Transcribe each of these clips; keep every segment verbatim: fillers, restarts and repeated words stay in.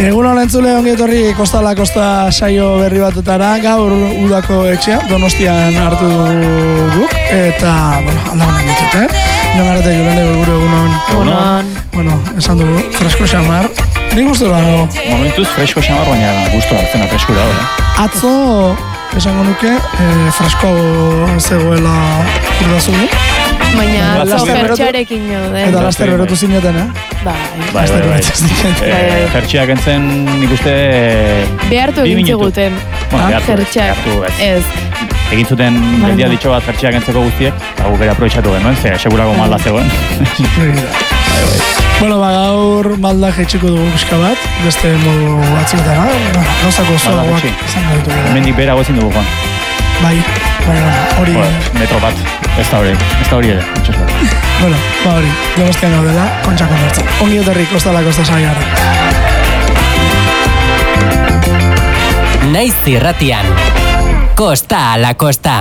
Egun honen entzule ongi etorri Kosta la Kosta saio berri batutara, gaur udako etxea, Donostian hartu dugu, eta, bueno, aldagonen ditut, eh? Jon Garate Julene Belburu egunon. Egunon. Bueno, esan dugu, fresko xamar. Nik guztu dago. Momentuz fresko xamar, baina guztu hartzena freskura hori. Atzo, esango nuke, eh, fresko zegoela urdazu du. Baina atzo jertxearekin jode. Eta laster berotu zineten, eh? Bai. Bai, bai, bai. Jertxeak entzen nik uste... Behartu egin ziguten. Jertxeak. Ez. Egin zuten bendia ditxo bat jertxeak entzeko guztiek, eta guk ere aprobetxatu genuen, ze segurako malda zegoen. Bueno, ba, gaur malda jetxiko dugu pixka bat, beste modu batzuetara, gauzako zoagoak izango ditugu. Hemendik bera gozin dugu, Juan. Bai, bai, hori... Metro bat, ez da hori, ez da hori ere, etxos bat. Bueno, ba hori, Donostian gaudela, kontxa konbertza. Ongi etorri Kosta la Kosta saiara. Naiz irratian, Kosta la Kosta.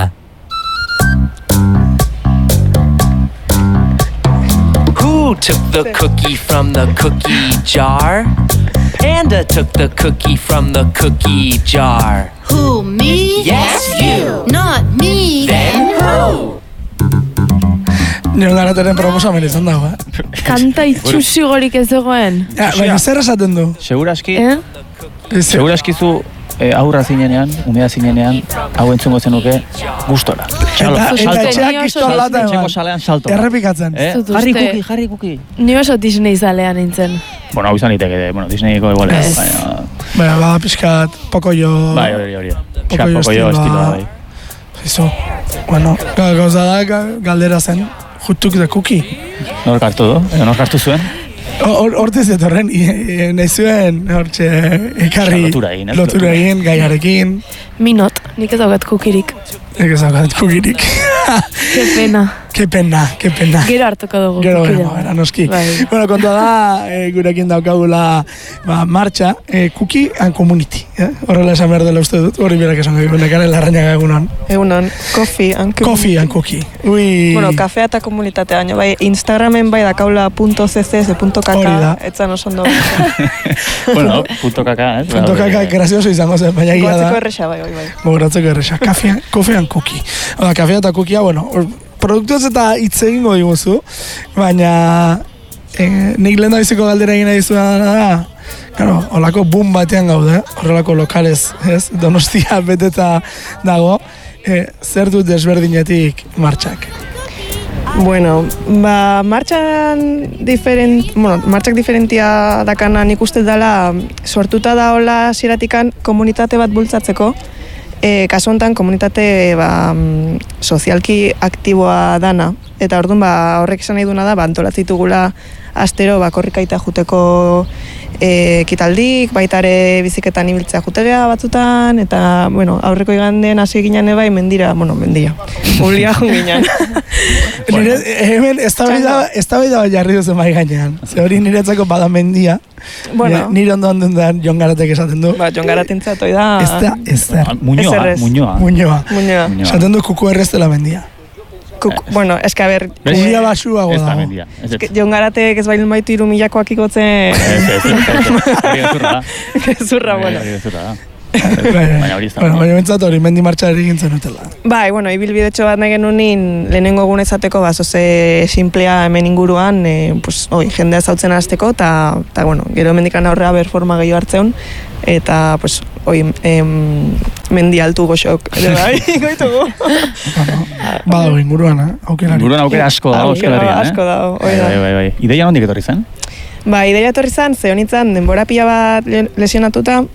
Who took the cookie from the cookie jar? Panda took the cookie from the cookie jar. Who, me? Yes, you. Not me. Then who? Jon Garateren proposamen izan dago, eh? Kanta itxusigorik ez egoen. Ja, baina zer esaten du? Seguraski, Eh? seguraski zu aurra zinenean, umea zinenean, hau entzungo zenuke gustora. Txalo, Eta, eta salto. etxeak izton lata Etxeko eman. salean salto. Errepikatzen. Eh? Zut Jarri uste- kuki, jarri kuki. Ni oso Disney zalean nintzen. Bueno, hau izan iteke, bueno, Disneyko egoele. Ez. Baina, Baina, ba, pixkat, pokoio... bai, hori, hori. Pixka, Pokoio pokoio estiloa. estiloa, bai. Izo, bueno, ga- gauza da, ga- galdera zen, who took the cookie? Nork hartu du, edo nork hartu zuen. Hor- Hortez etorren, nahi zuen, hortxe, ekarri, Lotura egin, ez? lotura egin, gaiarekin, Minot, nik ez daukat kukirik. nik ezakat kukirik. Ke pena. Ke pena, ke pena. Gero hartuko dugu. Gero, kukira. gero, era noski. Bai. Bueno, kontua da, e, gurekin daukagula ba, martxa, e, cookie and community. Eh? Horrela esan behar dela uste dut, hori berak esan gaitu, nekaren larrañaga egunon. Egunon, coffee and community. Coffee and cookie. Ui, Bueno, kafea eta komunitatea, baina bai, Instagramen bai dakaula .cc, ze punto Hori da. .kk, etzan oso ondo. Bueno, punto kaka, ez? punto kaka grazioso izango zen, baina egia Goatzeko da. erresa bai, bai, bai. Gogoratzeko erresa. Kafea, coffee and cookie. Oda, kafea eta cookia, bueno, or, produktuaz eta hitz egingo diguzu, baina eh, nik lehen da biziko galdera egin nahi zuena da, claro, holako boom batean gaude, horrelako lokalez, ez? Donostia beteta dago, eh, zer dut desberdinetik martxak? Bueno, ba, martxan diferent, bueno, martxak diferentia dakana nik uste dela sortuta da hola ziratikan komunitate bat bultzatzeko. E, kasu honetan komunitate ba, mm, sozialki aktiboa dana, eta orduan ba, horrek esan nahi duna da, ba, antolatzitugula astero ba, korrikaita juteko e, ekitaldik, baita ere biziketan ibiltzea jutegea batzutan, eta bueno, aurreko igandean hasi ginen bai mendira, bueno, mendira, mulia ginen. Nire, hemen, ez da bat jarri duzen bai gainean, ze hori niretzako bada mendia, Bueno. nire ondo onden da Jon Garatek esaten du, Ba, Jon Garatentzat hoi da... ez da, ez da, Muñoa, Ezer ez. muñoa. muñoa. Muñoa. Muñoa. Esaten du kuku erreztela mendia. Kuk, bueno, eske a ber... ¿Ves? Kugia basuago Ez da dago. mendia. Ez, ez. eske Jon Garatek ez bailun baitu iru milakoak ikotzen... Ez, ez, ez, ez. Hori gezurra da. Gezurra, bueno. Hori gezurra da. Baina hori ez da. Bueno, baina bentsat hori, mendi martxari egin zenutela. Bai, bueno, ibilbidetxo bat nahi genunin lehenengo egun ezateko, ba, zoze simplea hemen inguruan, e, pues, oi, jendea zautzen azteko, eta, ta, bueno, gero mendikan aurrera ber forma gehiago hartzeun, eta, pues, oi, em, mendi altu goxok, ere bai, goitugu. Badago inguruan, eh? Aukerari. Inguruan aukera asko dago Euskal Herrian, eh? Asko dago, Bai, hori da. bai, bai, bai. Ideia nondik etorri zen? Ba, ideia etorri zen, ze honitzen denbora pila bat le- lesionatuta,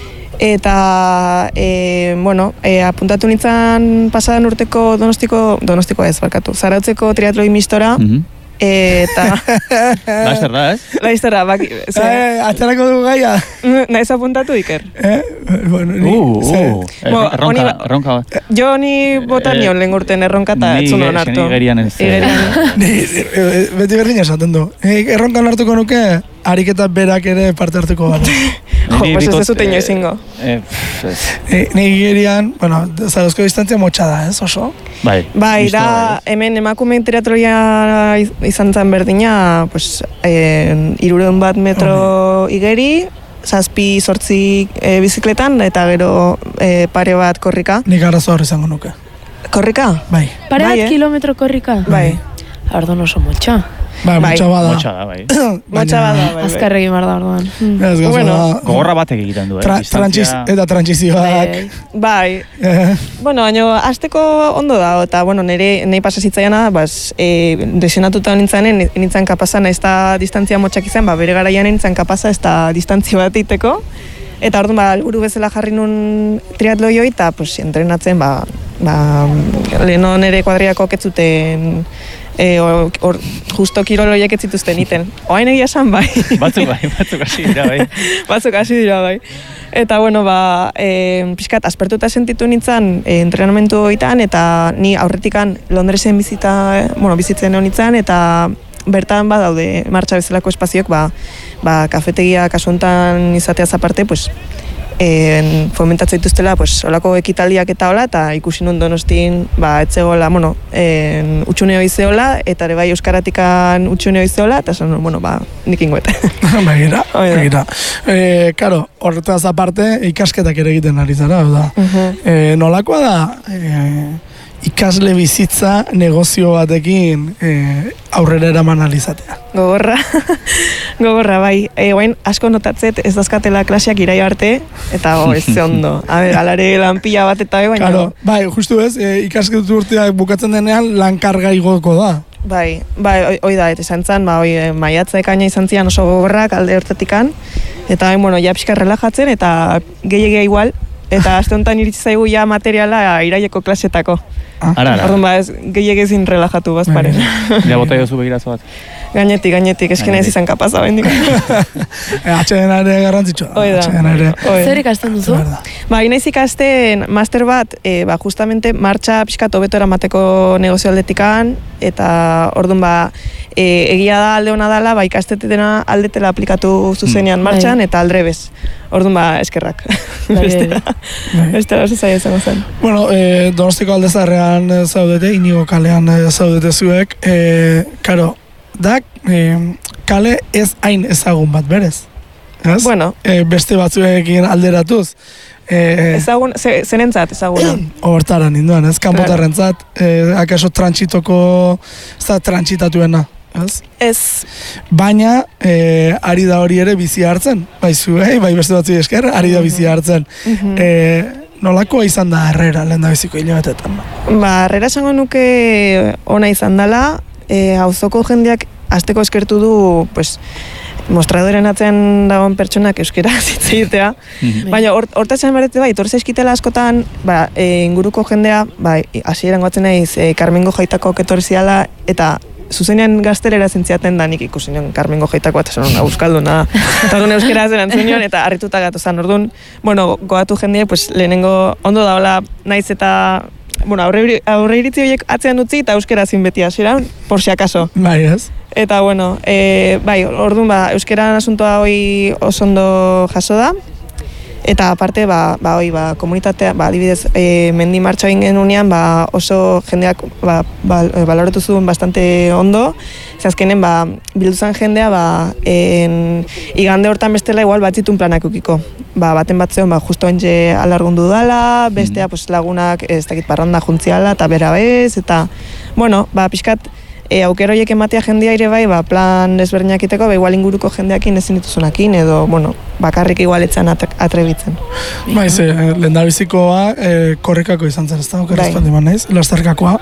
eta, e, bueno, e, apuntatu nintzen pasadan urteko donostiko, donostiko ez, barkatu, zarautzeko triatloi mistora, Mhm. eta, Laster da, ez? laiztera, baki, ze, Eh, atzarako dugu gaia. naiz apuntatu iker. Eh? Bueno, ni, Uh, ze- uh. Eh, Bo, Erronka, honi ba- erronka. Jo ni bota Eh, nion lehen urten erronka eta Ni etzun hon ge- hartu. seni igerian ez. eh, Igerian. Ni, eh, beti berdin esaten du. Eh, erronkan hartuko nuke, ariketa berak ere parte hartuko gara. Jo, Ni pues ez bikoz, dezute eh, inoiz ingo. eh, pff, ez. Eh, Ni gerian, bueno, zarozko distantzia motxa da, ez oso? Bai. Bai, mistoa da, ez. hemen emakume triatloia iz- izan zen berdina, pues, eh, irureun bat metro igeri, zazpi sortzi e, bizikletan, eta gero e, pare bat korrika. Nik arazo hor izango nuke. Korrika? Bai. Pare bat Bai, eh? kilometro korrika? Bai. Ordon oso motxa. Bai, Bai. motxa bada. Motxa da, bai. Motxa bada, bai, bai. Azkar egin behar da orduan. Mm. Ez gazo, Bueno, da- Gogorra batek egiten du, eh? Tra, Distantzia- trantsiz, eta trantsizioak. Bai. Bai, eh, bueno, baina hasteko ondo da, eta bueno, nire nahi pasa zitzaiana, bas, e, desionatuta nintzanen, nintzen kapasa nahiz eta distantzia motxak izan, ba, bere garaian nintzen kapasa ez da distantzia bat iteko. Eta orduan, ba, helburu bezala jarri nun triatloioi, eta pues, entrenatzen, ba, ba, leheno nire kuadriako ketzuten, e, or, or, justo kiroloiek ez zituzten iten. Oain egia esan, bai. Batzuk bai, batzuk hasi dira, bai. Batzuk hasi dira, bai. Eta, bueno, ba, e, pixkat, aspertuta sentitu nintzen e, entrenamentu hoitan, eta ni aurretikan Londresen bizita, eh, bueno, bizitzen egon nintzen, eta bertan badaude martxa bezalako espazioak, ba, ba kafetegia kasu honetan izateaz aparte, pues, en, fomentatzen dituztela, pues, olako ekitaldiak eta hola, eta ikusi nun Donostin, ba, etzegoela, bueno, en, utxune hoi zehola, eta ere bai euskaratikan utxune hoi zehola, eta esan, bueno, ba, nik ingoet. Begira, Hoi da. begira. Eh, karo, horretaz aparte, ikasketak ere egiten ari zara, hau da. Mhm. Eh, nolakoa da, eh, ikasle bizitza negozio batekin eh, aurrera eraman alizatea. Gogorra, gogorra, bai. E, guain, asko notatzet ez dazkatela klaseak irai arte, eta oh, ez ze ondo. A ber, alare lan pila bat eta baina... Claro, bai, justu ez, eh, ikasketu urteak bukatzen denean lan karga igoko da. Bai, bai, oi, oi da, eta izan zen, ba, oi, e, maiatza ekaina izan zian oso gogorrak alde hortatikan, eta bain, bueno, ja pixka relajatzen, eta gehiagia igual, eta aste honetan iritsi zaigu ja materiala iraieko klasetako. Ara, ara. Orduan, ba, ez, gehiagia ezin relajatu bazpare. Ja, bota jozu begirazo bat. Gainetik, gainetik, esken ez Gainetik. izan kapaza bendik. Eh, atxeden ere garrantzitsua da. Oi da. atxeden ere. Oi. Zer ikasten duzu? Zer da. Ba, inaiz ikasten master bat, e, ba, justamente martxa pixkat hobeto eramateko negozio aldetikan, eta orduan ba, e, egia da alde hona dela, ba, ikastetena aldetela aplikatu zuzenean martxan, eta aldrebez. Orduan ba, eskerrak. Bai, Bestela, bai. bestela oso zaila izango zen. Bueno, eh, Donostiko aldezarrean eh, zaudete, Inigo kalean eh, zaudete zuek, eh, karo, da, eh, kale ez hain ezagun bat berez. Ez? Bueno. Eh, beste batzuekin alderatuz. Eh, Ezagun, ze, zenentzat ezaguna. Hortara ninduan, ez? Kanpotarrentzat, eh, akaso trantsitoko, ez da trantsitatuena, ez? Ez, Baina, eh, ari da hori ere bizi hartzen, bai zuei, bai beste batzuei esker, ari da bizi hartzen. Eh, nolakoa izan da harrera lehen da biziko hilabetetan? ba, harrera esango nuke ona izan dela, e, auzoko jendeak asteko eskertu du, pues, mostradoren atzean dagoen pertsonak euskera hitz egitea. Baina hor- hortaz esan berete bai, etorri zaizkitela askotan, ba, e, inguruko jendea, ba, hasieran goatzen naiz, e, Karmengo Jaitako etorri ziala, eta zuzenean gaztelera zentziaten da nik ikusi nion Karmengo Jaitako bat, esan euskalduna. Eta orduan euskera zen antzun nion, eta harrituta gatu zen. Orduan, bueno, goatu jendea, pues, lehenengo ondo daola naiz eta, bueno, aurre, aurre iritzi horiek atzean utzi, eta euskera zin beti hasieran, por si acaso. Bai, ez? Eta, bueno, e, bai, orduan, ba, euskeran asuntoa hoi oso ondo jaso da. Eta aparte, ba, ba, hoi, ba, komunitatea, ba, adibidez, e, mendi martxa egin genunean, ba, oso jendeak ba, ba, baloratu zuen bastante ondo. Zazkenen, ba, bilduzan jendea, ba, en, igande hortan bestela igual batzitun planak ukiko. Ba, baten bat zeon, ba, justo entxe alargundu dala, bestea, pues, lagunak, ez dakit, parranda juntziala, eta bera bez, eta, bueno, ba, pixkat, E, aukero horiek ematea jendea ere bai, ba, plan desberdinak iteko, ba, igual inguruko jendeakin ezin dituzunakin, edo, bueno, bakarrik igual etzan atre- atrebitzen. Bai, ze, lehen da bizikoa eh, korrikako izan zen, ez da, oker Bai. espaldi man naiz, lasterkakoa.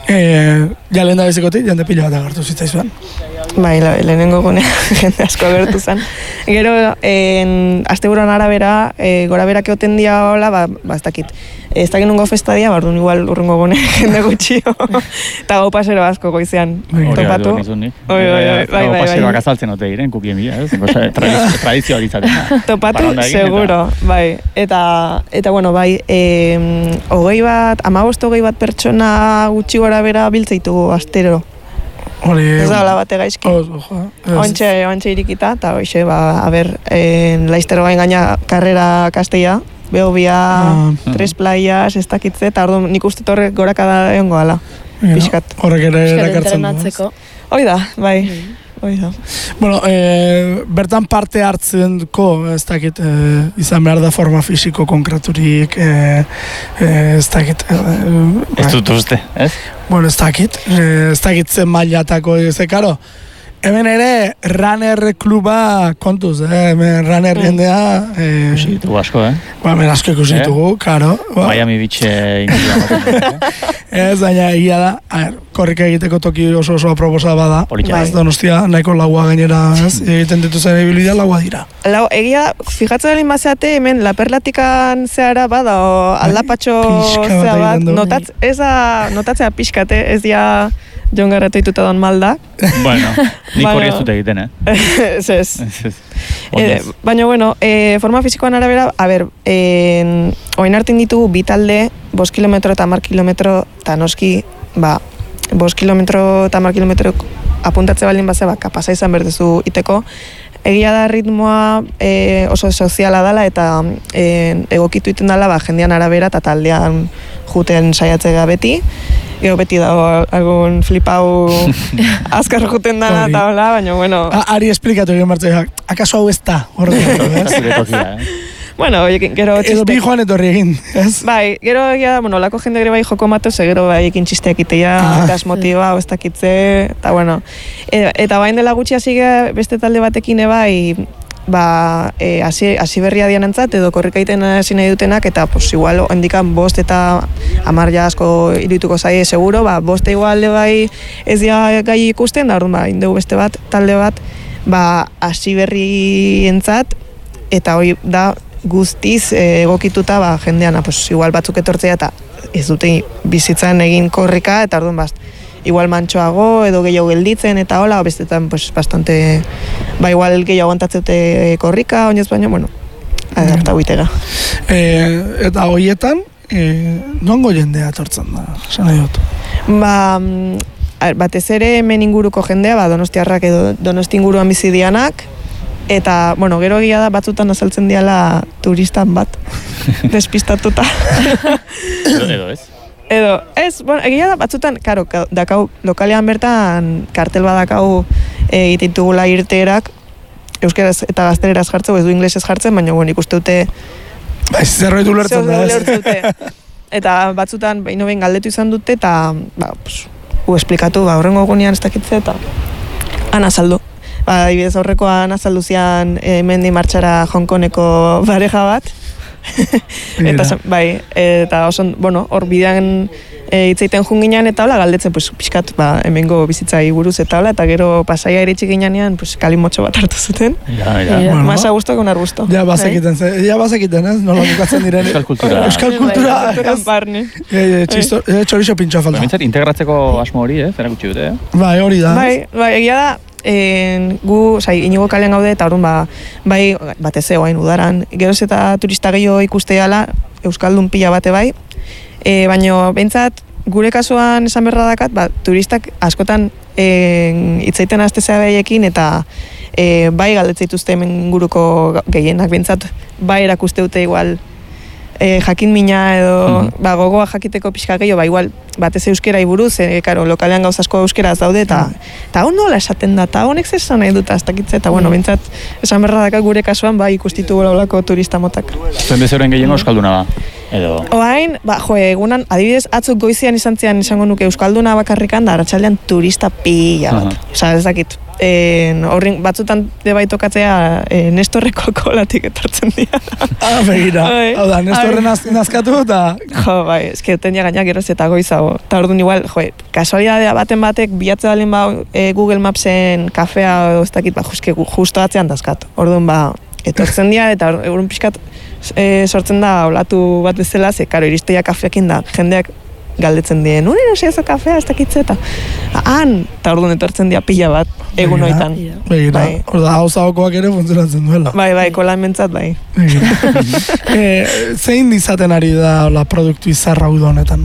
Eh, ja lehen da bizikotik, jende pila bat agertu zitzaizuen. Bai, la, lehenengo gunea jende asko agertu zen. Gero, en, asteburuan arabera, e, gora berak egoten dia hola, ba, ba, ez dakit. Ez dakit nungo festadia, bardun igual urrungo gune jende gutxio. Eta gau pasero asko goizean Bai. Hori topatu. nizun nik. Oi, bai, bai, bai, bai, Paseroak bai. azaltzen ote diren, kukien bila, ez? Goza, tradizio, tradizio hori izaten. Topatu, Parranda egin eta- seguro, bai. Eta, eta bueno, bai, e, hogei bat, amabost hogei bat pertsona gutxi gora bera biltzeitugu astero. Hori... Ez da hola bate gaizki. Oso, jo, ez. Ontxe, ontxe irikita, eta hoxe, ba, a ber, en, laiztero gain gaina karrera kasteia, behobia, Ah. tres playas, ez dakitze, eta orduan nik uste horrek gorakada egongo ala. Mira, pixkat. Horrek ere Euskal erakartzen du. ez? entrenatzeko. Hoi da, bai. hoi da. Bueno, e, bertan parte hartzenko, ez dakit, e, izan behar da forma fisiko konkreturik, e, e, ez dakit. E, Ez dut uste, ez? Bueno, ez dakit, e, ez dakit zen mailatako, ez karo. Hemen ere, runner kluba kontuz, eh? Hemen runner jendea... Eh, Ikusi ditugu asko, eh? Ba, hemen asko ikusi ditugu, karo. Ba. Miami Beach inguruan. Ez, baina egia da, a ver, korrika egiteko toki oso oso aproposa bada. Politxa. Ez Donostia nahiko laua gainera, ez? Egiten dituzen ibilbidea laua dira. Lau, egia, fijatzen alin bazeate, hemen laperlatikan zehara bada, o aldapatxo Pixka bat zea bat, egiten du. notatz, ez da, notatzea pixkate, ez dia Jon Garreto ituta don malda. Bueno, nik Baina- hori ez dut egiten, eh? ez ez. Ez, ez. Eh, Oinez. baina, bueno, eh, forma fisikoan arabera, a ber, eh, oin hartin ditugu bi talde, bost kilometro eta hamar kilometro, eta noski, ba, bost kilometro eta hamar kilometro apuntatze baldin bazea, ba, kapasa izan berdezu iteko. Egia da ritmoa eh, oso soziala dela eta eh, egokitu iten dela ba, jendean arabera eta taldean juten saiatzea beti. Gero beti dago algun flipau azkar juten dana Hori. eta hola, baina bueno... A, ari esplikatu egin martzea, akaso hau ez da, horrekin, ez? Zure tokia, eh? Bueno, oiekin, gero Edo bi joan etorri egin, ez? Bai, gero egia da, bueno, lako jende gero bai joko matuz, gero bai ekin txisteak itea, Ah. eta esmotiba, ez dakitze, eta bueno. E, eta bain dela gutxi hasi ge beste talde batekin bai, ba, e, hasi, hasi berria dianentzat, edo korrikaiten hasi nahi dutenak, eta pues igual ondikan bost eta hamar ja asko irituko zaie seguro, ba, boste igual bai ez dira gai ikusten, da orduan ba, indegu beste bat, talde bat, ba, hasi berrientzat, eta hori da, guztiz eh, egokituta ba, jendean, pues, igual batzuk etortzea eta ez dute bizitzan egin korrika, eta orduan bast, igual mantxoago edo gehiago gelditzen eta hola, bestetan pues, bastante, ba igual gehiago aguantatzete korrika, oinez baina, bueno, adapta guitega. E, eta hoietan, e, nongo jendea etortzen da, esan nahi dut. Ba, mm, a ver, batez ere hemen inguruko jendea, ba, donostiarrak edo donosti inguruan bizi dianak, eta, bueno, gero egia da batzutan azaltzen diala turistan bat, despistatuta. Edo, edo, ez? Edo, ez, bueno, egia da batzutan, karo, ka- dakau, lokalean bertan kartel badakau egiten dugula irteerak, euskeraz eta gazteleraz jartzeu, ez du inglesez jartzen, baina, bueno, ikuste dute, Ba, ez zerbait ulertzen da, ez? ulertzen dute. Eta batzutan, behin behin galdetu izan dute, eta, ba, pues, gu esplikatu, ba, horrengo egunean ez dakitze, eta ana saldu. Ba, adibidez aurrekoan azaldu zian eh, mendi martxara Hongkoneko pareja bat. eta, Mira. esan- bai, eta oso, bueno, hor bidean e, hitzeiten junginan eta hola galdetzen, pues, pixkat, ba, hemengo bizitzai buruz eta hola, eta gero pasaia iritsi ginean, pues, kalimotxo bat hartu zuten. Ja, ja. Ja. Bueno. Masa gusto con arbusto. Ja, bazekiten, ze- ja bazekiten, ez? Nola bukatzen diren. Euskal kultura. Euskal kultura, Kulturan ez? barne. E, e, txisto, e, txorixo pintxoa falta. Bintzat, integratzeko asmo hori, eh? Zera gutxi dute, eh? Bai, hori da. Bai, bai, egia da, en, gu, osai, inigo kalean gaude, eta orduan, ba, bai, batez ego hain udaran, geroz eta turista gehiago ikusteala, Euskaldun pila bate bai, e, baino, behintzat, gure kasuan esan berra dakat, ba, turistak askotan e, itzaiten aztezea behiekin, eta e, bai galdetzeituzte hemen inguruko gehienak, behintzat, bai erakuste dute igual, e, jakin mina edo Mhm. ba, gogoa jakiteko pixka gehiago, ba, igual batez euskerai buruz, e, karo, lokalean gauz asko euskeraz daude, eta eta hon nola esaten da, eta honek zer esan nahi dut, ez dakitze, eta bueno, bintzat, esan berra daka gure kasuan, ba, ikustitu gora olako turista motak. Zuen bezeroen gehiengo euskalduna da. Edo... Oain, ba, jo, egunan, adibidez, atzuk goizian izan zian esango nuke euskalduna bakarrikan, da arratsaldean turista pila bat. Aha. Osa, ez dakit, en, horrin batzutan debai tokatzea e, Nestorreko kolatik etortzen dira. Ah, begira. Bai. Hau da, Nestorren az- nazkatu eta... Jo, bai, eske tenia gaina geroz eta goizago. Ta orduan igual, jo, kasualidadea baten batek bilatze baldin ba e, Google Mapsen kafea edo ez dakit, ba, juske gu- justo atzean dazkat. Orduan ba, etortzen dira eta or- orduan pixkat e, sortzen da olatu bat bezala, ze karo iristeia kafeakin da, jendeak galdetzen dien, nure no ezo kafea, ez dakitze eta han, eta orduan etortzen dira pila bat egun Begira. hoitan. Begira, Bai. hor da, hau zagokoak ere funtzionatzen duela. Bai, bai, kolan mentzat, bai. Begira. e, zein izaten ari da la produktu izarra uda honetan?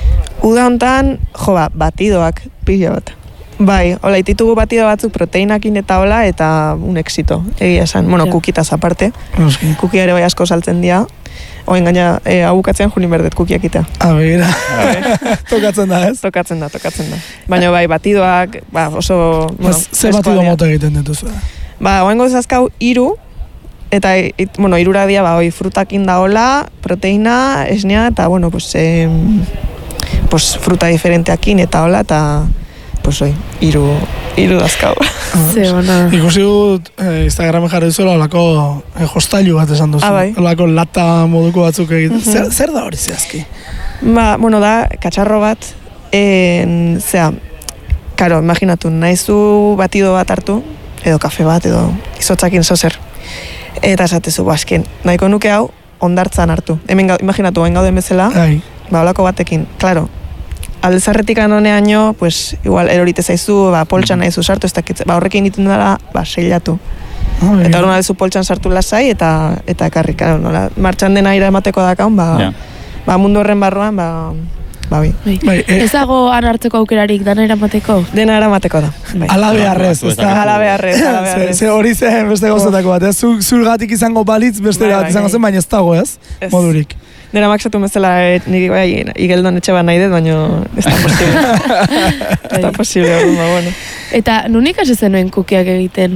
Uda hontan, jo ba, batidoak, pila bat. Bai, hola, ititugu batido batzuk proteinakin eta hola, eta un exito, egia esan. Bueno, Ja. kukitaz aparte. Noski. Kukia ere bai asko saltzen dira. Oen gaina, e, hau bukatzean junin berdet kukiak itea. Ah, begira. Tokatzen da, ez? Tokatzen da, tokatzen da. Baina bai, batidoak, ba, oso... Bueno, Ze batido mota egiten dituzu? Ba, oengo zazkau hiru, eta, it, bueno, irura dia, ba, oi, frutakin daola, proteina, esnea, eta, bueno, pues, eh, pues, fruta diferenteakin, eta hola, eta, pues, oi, hiru, hiru dazkau. Ze, ona. Ikusi dut, eh, Instagramen jarri duzuela, olako eh, hostailu bat esan duzu. Ah, bai. Olako lata moduko batzuk egiten. zer, zer da hori zehazki? Ba, bueno, da, katxarro bat, en, zera, karo, imaginatu, nahizu batido bat hartu, edo kafe bat, edo izotzakin zozer. Eta esatezu, basken, nahiko nuke hau, ondartzan hartu. Hemen gau, imaginatu, hain gauden bezala, Ai. ba, olako batekin, klaro. Aldezarretik anoneaino, pues, igual, erorite zaizu, ba, poltsan nahizu sartu, ez dakitze, ba, horrekin iten dara, ba, seilatu. Ah, Eta hori nahizu poltsan sartu lasai, eta, eta ekarri, claro, nola, martxan dena ira emateko dakaun, ba, Ja. ba, mundu horren barruan, ba, ba, bi. Bai. Bai, eh, Ez dago han hartzeko aukerarik dana eramateko? Dena eramateko da. Bai. Ala beharrez, ez da? Ala beharrez, ala Ze, beharrez. ze hori zen beste gauzatako bat, ez? Zu- Zurgatik izango balitz, beste Bai, bat bai, izango bai. zen, baina ez dago, ez? Ez. Modurik. Dena maksatu bezala, e, nik bai, igeldon etxe bat nahi dut, baina ez da posible. Ez da posible, orduan, ba, bueno. Eta nun ikasi zenuen kukiak egiten?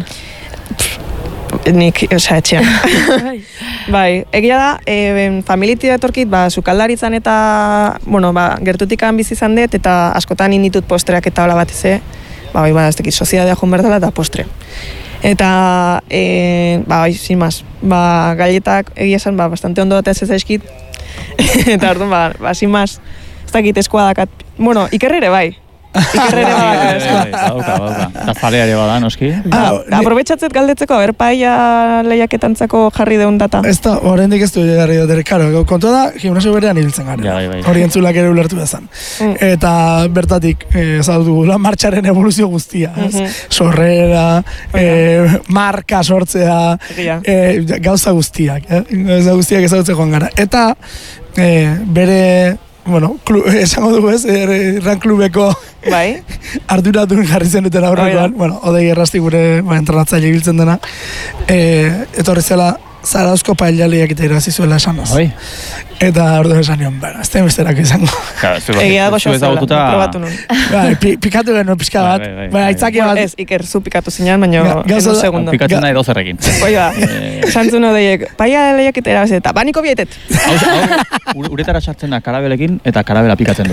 Nik, osea, etxean. Bai. Bai, egia da, e, familiti datorkit, ba, sukaldaritzan eta, bueno, ba, gertutikan bizi izan dut, eta askotan inditut postreak eta hola bat eze, ba, bai, ba, ez dakit, soziadea joan berdala eta postre. Eta, e, ba, bai, sin más, ba, galletak egia esan, ba, bastante ondo bat ez zaizkit, eta orduan, ba, ba, sin más, ez dakit eskua dakat, bueno, ikerrere bai, ikerrere bai, Bai, Bauka, bauka. Eta zalea ere bada, noski. Ah, Ba, aprobetxatzet galdetzeko, a ber, paia lehiaketantzako jarri deun data. Ez da, oraindik ez du jarri dut ere, karo, kontua da, gimnasio berean ibiltzen gara. Ja, bai, bai. Hori entzulak ere ulertu bezan. Mm. Eta bertatik, eh, zaudu, la martxaren evoluzio guztia, ez? Mhm. Sorrera, eh, marka sortzea, Egia. eh, gauza guztiak, eh? Gauza guztiak ezagutzen joan gara. Eta, eh, bere, bueno, klu, esango dugu ez, er, ran klubeko Bai, arduradun jarri zenuten aurrekoan, Hori da. bueno, Odei Errasti gure ba, entrenatzaile ibiltzen dena, e, etorri zela Zarauzko paellaliak eta irabazi zuela esan oz. Bai. Eta orduan esan nion, bueno, ez da besterak izango. Claro, zu- egia dago zu xo zela, ezagututa- probatu nun. Bai, pi, pikatu genuen pixka bat, Bai, bai, bai, bai, bai. aitzakia Bueno, bat, ez, Iker, zu pikatu zinean, baina Ga- ez gauza un da- segundo. Pikatzen nahi dozerrekin. Oi ba, Eh, santzun odeiek, paia lehiak eta erabazi, eta baniko bietet. Hau, hau, ure- uretara sartzen da karabelekin eta karabela pikatzen du.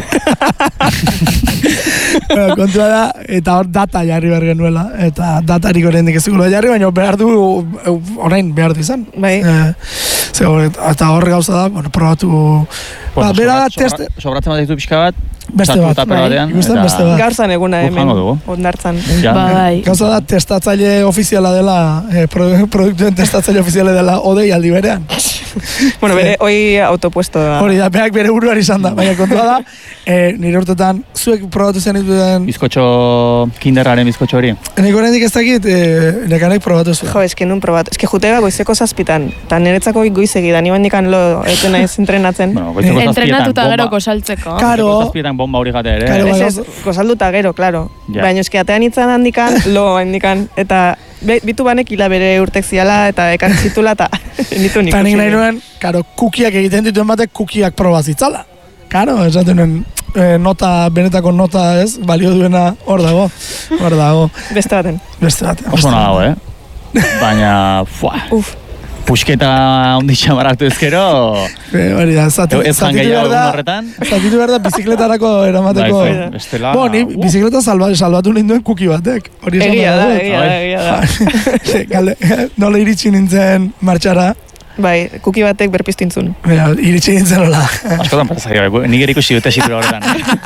bueno, kontua da, eta hor data jarri behar genuela, eta datarik oraindik ez dugula jarri, baina behar du, eh, orain behar du izan. Bai. Eh, ze hor- eta hor gauza da, bueno, probatu, ba, bera da test, Sobratzen bat ditu pixka bat, Beste sartu bat, taper bai. batean, Ikusten eta- beste bat. Gaur zan eguna Guk hemen, jango dugu. ondartzan. Ja. Ba, bai. Gauza da, testatzaile ofiziala dela, eh, pro- produktuen testatzaile ofiziala dela Odei aldi berean. Bueno, bere, hoi autopuesto da. Hori da, berak bere buruari izan da, baina kontua da, eh, nire urtetan, zuek probatu zen dituen, Bizkotxo, kinderraren bizkotxo hori. nik oraindik ez dakit, eh, nekanek probatu zuen. Jo, eske nun probatu. Eske jutega goizeko zazpitan. Ta niretzako goizegi da, niban dikan lo eten naiz entrenatzen. Bueno, goizeko zazpietan Entrenatuta bomba- geroko saltzeko. Karo. goizeko zazpietan bomba hori jate ere. Karo, eh? bai. Ez ez, gozalduta gero, claro. Ja. Baina eske atean itzan handikan, lo handikan, eta be, bitu banek hila bere urtek ziala, eta ekarri zitula, eta nitu nik. Eta nik nahi nuen, karo, kukiak egiten dituen batek kukiak probazitzala. Karo, esaten nuen, eh, nota, benetako nota ez, balio duena hor dago, hor dago, Beste baten. beste bat. Oso ona dago, eh? Baina, fua, Uf, pusketa onditxa marartu ezkero, Eh, hori da, zati, ez jan zatitu gehiago behar egun da, horretan. zatitu behar da bizikletarako eramateko. Bai, bai, bestela, Bo, ni uh. bizikleta salba, salbatu ninduen kuki batek. Hori esan egia da, behar dut. egia da, egia da. Galde, nola iritsi nintzen martxara, Bai, kuki batek berpiztintzun. bera, iritsi nintzen nola. Askotan pasa zaio, nik erikusi dute zipura horretan.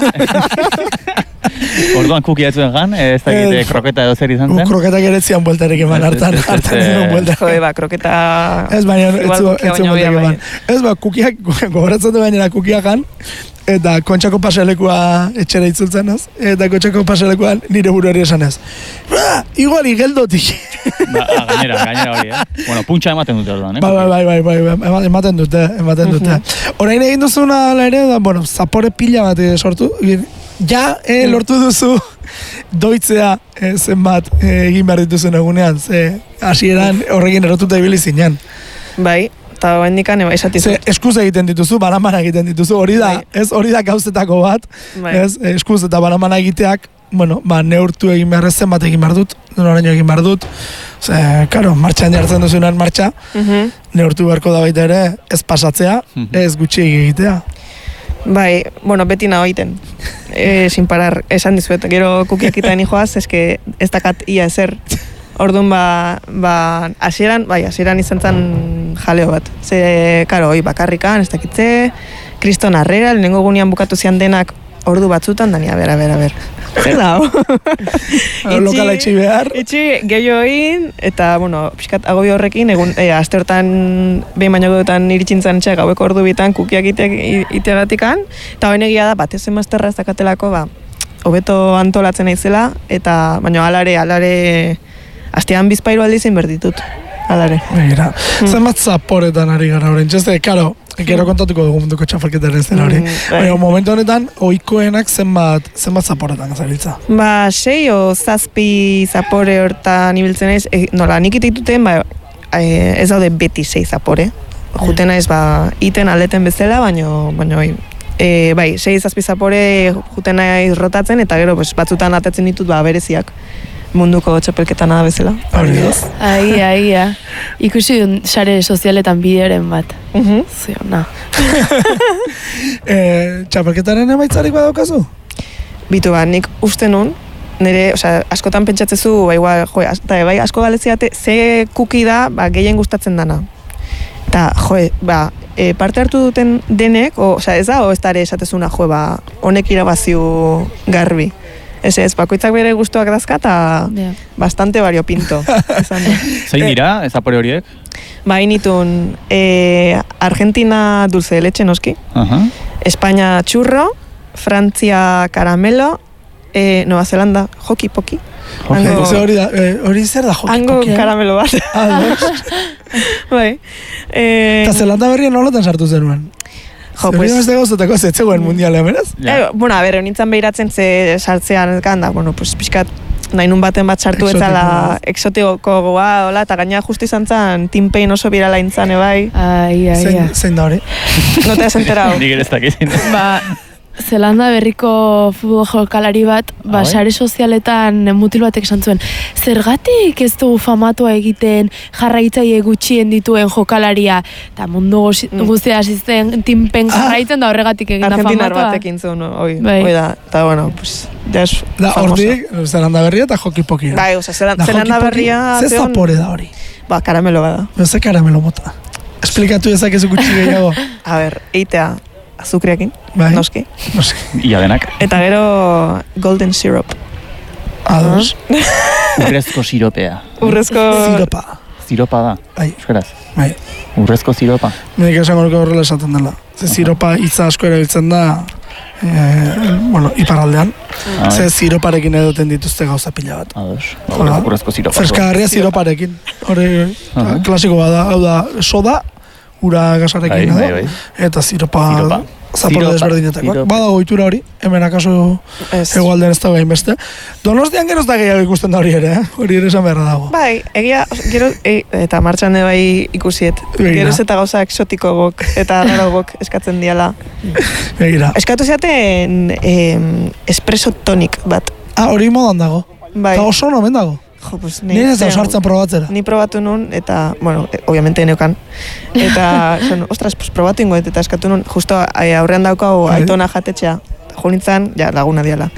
Orduan kuki etzuen gan, eh, ez dakit Eh, eh, kroketa edo zer izan Guk zen. kroketak ere zian bueltarek eman, Ez, ez, hartan, ez, ez, hartan eh, ninduen buelta. Jode, ba, kroketa... Ez baina, ez Igual zu, kukia ez zu baino bueltak gehiago, eman. Ez ba, kukiak, gogoratzen du gainera kukiak jan, eta kontxako paselekua etxera itzultzen ez, eta kontxako paselekuan nire buruari esan ez. Ba, igual igeldotik. Ba, ah, gainera, gainera hori, eh? Bueno, puntxa ematen dute orduan, eh? Bai, bai, bai, bai, bai, ema- ematen dute, ematen dute. Orain egin duzuna ala ere, da, bueno, zapore pila bat eh, sortu, ja, eh, lortu duzu doitzea eh, zenbat eh, egin behar dituzun egunean, ze hasieran horrekin erotuta ibili zinen. Bai, eta hendikan esatizut. Ze eskuz egiten dituzu, baramana egiten dituzu, hori da, Bai. ez hori da gauzetako bat, Bai. ez, eskuz eta baramana egiteak, bueno, ba, neurtu egin behar zen bat egin behar dut, noraino egin behar dut, ze, karo, martxan jartzen duzunan martxa, Mhm. neurtu beharko da baita ere, ez pasatzea, ez gutxi egitea. Bai, bueno, beti nago egiten. E, sin parar, esan dizuet, gero kukiak itaen joaz, eske ez dakat ia ezer. Orduan, ba, ba, hasieran, bai, hasieran izan zen jaleo bat. Ze, karo, hoi bakarrikan, ez dakitze, kriston harrera, lehenengo gunean bukatu zian denak ordu batzutan, dania, bera, bera, bera. Zer da, hau? Lokala itxi behar. Itxi, gehiago egin, eta, bueno, pixkat agobio horrekin, egun, e, aste hortan, behin baino gehuetan iritsintzan etxeak gaueko ordu bitan kukiak iteak iteagatikan, eta hoen egia da, batez emazterra ez dakatelako, ba, hobeto antolatzen naizela, eta, baina alare, alare, astean bizpairu aldiz inberditut, alare. Begira, zenbat zaporetan ari gara horren, txeste, karo, gero kontatuko dugu munduko txapelketaren zen hori. Mm, bai. Baina, momentu honetan, ohikoenak zenbat, zenbat zaporetan zabiltza. Ba, sei o zazpi zapore hortan ibiltzen naiz, e, nola, nik itituten, ba, e, ez daude beti sei zapore. Juten naiz, ba, iten aldeten bezala, baino, baino, e, bai, sei zazpi zapore juten naiz rotatzen, eta gero, pues, batzutan atatzen ditut, ba, bereziak munduko txapelketana bezala. Hori da. Ai, ai, ai. Ikusi dun sare sozialetan bideoren bat. Mhm. Ziona. e, txapelketaren emaitzarik badaukazu? Bitu ba, nik uste nun, nire, osea, askotan pentsatzezu, ba, igual, jo, az, eta bai, asko galeziate, ze kuki da, ba, gehien gustatzen dana. Eta, jo, ba, e, parte hartu duten denek, o, osea, ez da, o ez da ere esatezuna, jo, ba, honek irabaziu garbi. Ez ez, bakoitzak bere gustuak dazka, eta Ja. bastante variopinto. Esan da. Zein dira, ez zapore horiek? Ba, initun, e, Argentina dulce de leche noski, Aha. España churro, Frantzia caramelo, e, Nueva Zelanda hoki poki. Hango- Ze hori da, e, hori zer da joki Hango poki? karamelo bat. Ah, dos. Bai. Eh, Eta Zelanda berrien nolatan sartu zenuen? jo, pues, Zer gauzatako zetzegoen mundialean, beraz? Ja. eh, bueno, a ber, nintzen behiratzen ze sartzean da, bueno, pues, pixkat, nahi nun baten bat sartu Exotiko, etzala exotiko goa, hola, eta gaina justu izan zen, Tim Payne oso birala intzan, bai. Ai, ai, ai. Zein, zein da hori? No te has enterado. Nik ere ez dakit. Ba, Zelanda berriko futbol jokalari bat, ba, bai? sare sozialetan mutil batek esan zuen, zergatik ez du famatua egiten jarraitzaile gutxien dituen jokalaria, eta mundu gozi- guztia hasi zen tinpen jarraitzen da horregatik egin da Argentinar famatua. batekin zuen, oi, Bai. oi da, eta bueno, pues, ja es Da, famoso. hortik, Zelanda berria eta joki pokia. Bai, oza, Zelan- Da, Zelanda joki poki, berria... Ze zeon- zapore da hori? Ba, karamelo bada. Ze karamelo mota. Esplikatu ezakezu gutxi gehiago. A ber, eitea azukriakin, Bai. noski. No sé. Ia denak. Eta gero golden syrup. Ados. Urrezko siropea. Urrezko... Ziropa. Ziropa da. Bai. Euskaraz. Bai. Urrezko ziropa. Nik esango nuke horrela esaten dela. Ze ziropa hitza asko erabiltzen da, eh, bueno, iparraldean. Ah, Ze ziroparekin edoten dituzte gauza pila bat. Ados. Hola. Urrezko ziropa. Freskagarria ziroparekin. Hori, Aha. klasiko bada, hau da, soda, ura gasarekin Bai, edo, bai, bai. eta ziropa, Ziropa. zapore Ziropa, desberdinetakoak. ziropa. Bada goitura hori, hemen akaso Ez. egualden ez da behin beste. Donostian gero ez da gehiago ikusten da hori ere, eh? Hori ere esan beharra dago. Bai, egia, gero, e, eta martxan ere bai ikusiet. Begira. Geroz eta gauza exotiko gok, eta raro gok eskatzen diala. Begira. Eskatu ziaten em, espresso tonic bat. Ah, hori modan dago. Bai. Eta oso nomen dago. Jo, pues, Nire ez da zen- sartzen probatzera. Ni probatu nun, eta, bueno, e, obviamente neukan. Eta, son, ostras, pues, probatu ingoet, eta eskatu nun, justo e, aurrean daukau Bai. aitona jatetxea. Jo nintzen, ja, laguna diala.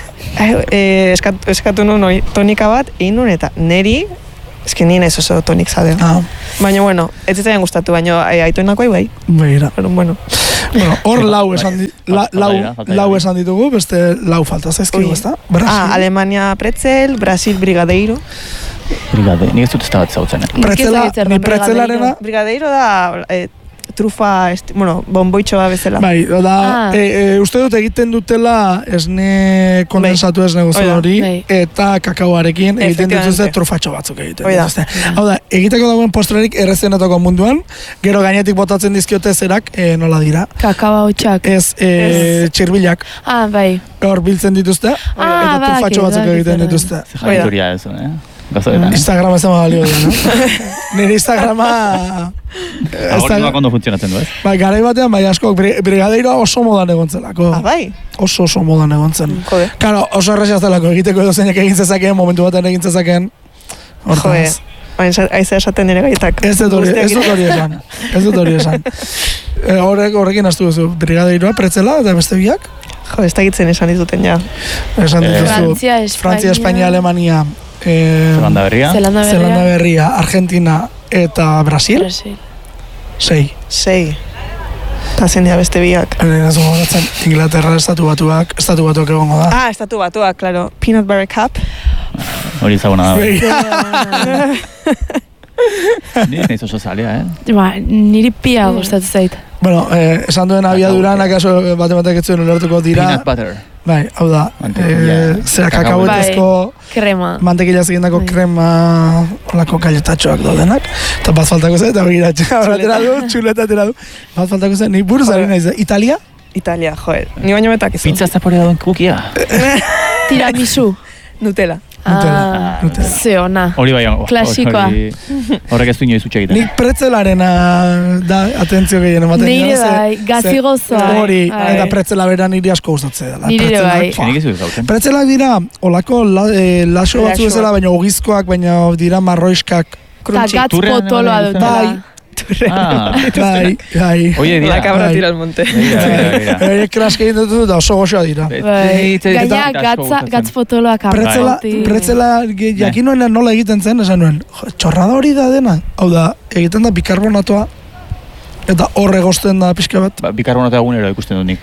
e, eskatu, eskatu nun oi, tonika bat, egin nun, eta neri, eski nien ez oso tonik zade. Ah, Baina, bueno, ez zitzaidan gustatu, baina e, aitonako bai. begira. Pero, bueno. Bueno, hor Bai, lau bai. esan, di, Falta- la, falta lau, dira, falta lau dira. esan ditugu, beste lau falta zaizkigu, Ui. ezta? Brasil. Ah, Alemania pretzel, Brasil brigadeiro. Brigade. Nik ez dut ez da bat zautzen. Pretzela, Nik ez dakit zer ni den pretzelarena, Brigadeiro da, e, trufa, esti, bueno, bonboitxoa bezala. bai, da, Ah. e, e, uste dut egiten dutela esne kondensatu esne gozo Hoi da. hori, Bai. eta kakaoarekin egiten Efectivamente. dituzte trufatxo batzuk egiten Hoi da. dituzte. Hau da, egiteko dagoen postrerik errezenetako munduan, gero gainetik botatzen dizkiote zerak, e, nola dira, Kakao txak. ez e, txirbilak Ah, bai. hor biltzen dituzte, Ah, eta trufatxo badakit, batzuk badakit egiten zer den. dituzte. Ze jakituria ez, eh? Gazoetan. Instagrama ez da balio da, no? Nire Instagrama... Algoritmoak ondo funtzionatzen du, ez? Bai, garai batean, bai asko, brigadeiroa oso modan egontzelako. Ah, bai? Oso oso modan egontzen. Jode. Karo, oso errexaz delako, egiteko edo zeinek egin zezakeen, momentu baten egin zezakeen. Jode, aiza esaten ere gaitak. Ez dut hori, ez dut hori esan. Ez dut hori esan. Horrek, horrekin astu duzu, brigadeiroa, pretzela, eta beste biak? Jo, ez dakitzen esan dituten, ja. Esan dituzu. Frantzia, Espainia. Frantzia, Espainia, Alemania. Eh, Zelanda berria. Zelanda berria. Zelanda berria, Argentina eta Brasil. Brasil. Sei. Sei. Eta zen dira beste biak. Ez gogoratzen, Inglaterra, estatu batuak, estatu batuak egongo da. Ah, estatu batuak, claro. Peanut butter cup. Hori ezaguna da. Bai. Ni ez naiz oso zalea, eh? Ba, niri pia gustatzen zait. Bueno, eh, esan duen abiaduran, akaso bate-batek etzuen ulertuko dira. Peanut butter. Bai, hau da, Mantekila. eh, zera kakahuetezko Krema. mantekila egindako Bai. krema olako galletatxoak daudenak. Eta bat faltako zen, eta begira, atera du, txuleta atera du. Bat faltako zen, ni buruz ari naiz, Italia? Italia, joder. Ni baino betak izu. Pizza zapore dauen kukia. Tiramisu. Nutella. Nutella, Ah, Nutella. ze ona. Hori bai, oh, Klasikoa. hori- Horrek ez du inoiz utxe egiten. Nik pretzelarena da atentzio gehien ematen. Nire dira, ze- bai, gazigozoa. ze- Hori, Bai. eta pretzela bera niri asko gustatzen dela. Niri ere Pretzelak, bai. pua. Nik ez dut gauten. Pretzelak dira, olako la, eh, laso batzu Laso. bezala, baina ogizkoak, baina dira marroiskak. Eta Crunchy. gatz Turrean potoloa ere dutela. bai. Ah, Bai, bai. oie dira. La cabra Bai. tira al monte. Begira, begira, begira. Ere kraske egin dut eta oso goxoa dira. Bai. Eta- Gaina eta- gatza, gatz potoloak Pretzela, aparte. pretzela ge- jakin nuen nola egiten zen, esan nuen, jo, txorrada hori da dena. Hau da, egiten da bikarbonatoa, eta horre gozten da pixka bat. Ba, bikarbonato egunero ikusten dut nik.